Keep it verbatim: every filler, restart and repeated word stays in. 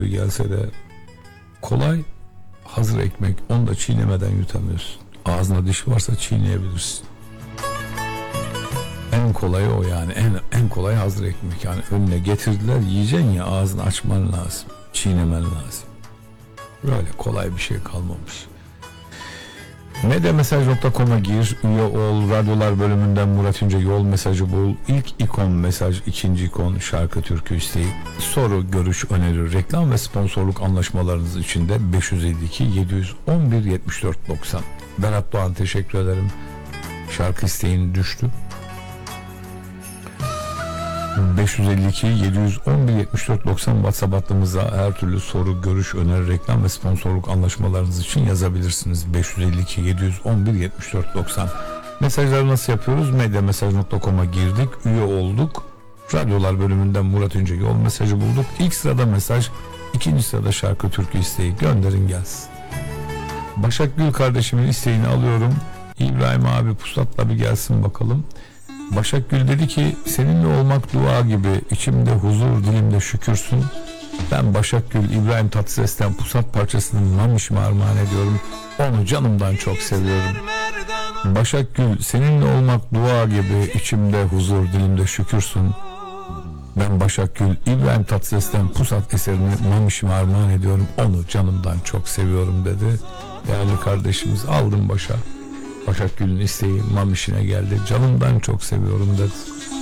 gelse de kolay hazır ekmek, onu da çiğnemeden yutamıyorsun. Ağzına diş varsa çiğneyebilirsin. En kolayı o yani, en en kolay hazır ekmek. Yani önüne getirdiler, yiyeceksin ya, ağzını açman lazım, çiğnemen lazım. Böyle kolay bir şey kalmamış. medyamesaj nokta com'a gir, üye ol, radyolar bölümünden Murat İnce yol mesajı bul. İlk ikon mesaj, ikinci ikon şarkı türkü isteği, soru, görüş, öneri, reklam ve sponsorluk anlaşmalarınız için de beş yüz elli iki yedi yüz on bir yetmiş dört doksan. Berat Doğan, teşekkür ederim. Şarkı isteğin düştü. beş yüz elli iki yedi yüz on bir yetmiş dört doksan WhatsApp hattımıza her türlü soru, görüş, öneri, reklam ve sponsorluk anlaşmalarınız için yazabilirsiniz. beş yüz elli iki yedi yüz on bir yetmiş dört doksan. Mesajları nasıl yapıyoruz? medyamesaj nokta com'a girdik, üye olduk. Radyolar bölümünden Murat İnce yol mesajı bulduk. İlk sırada mesaj, ikinci sırada şarkı türkü isteği, gönderin gelsin. Başak Gül kardeşimin isteğini alıyorum. İbrahim abi pusatla bir gelsin bakalım. Başak Gül dedi ki, seninle olmak dua gibi, içimde huzur, dilimde şükürsün. Ben Başak Gül İbrahim Tatlıses'ten Pusat parçasını Mamiş'ime armağan ediyorum. Onu canımdan çok seviyorum. Başak Gül, seninle olmak dua gibi, içimde huzur, dilimde şükürsün. Ben Başak Gül İbrahim Tatlıses'ten Pusat eserini Mamiş'ime armağan ediyorum. Onu canımdan çok seviyorum dedi. Değerli kardeşimiz, aldım başa. Başak Gül'ün isteği Mamiş'ine geldi. Canımdan çok seviyorum dedi.